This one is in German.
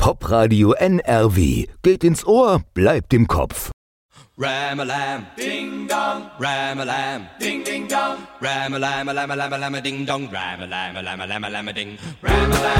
Popradio NRW. Geht ins Ohr, bleibt im Kopf. Ram-a-lam, ding-dong, ram-a-lam, ding-ding-dong, ram-a-lam-a-lam-a-lam-a-lam-a-ding-dong, ram-a-lam-a-lam-a-lam-a-lam-a-ding, ram-a-lam.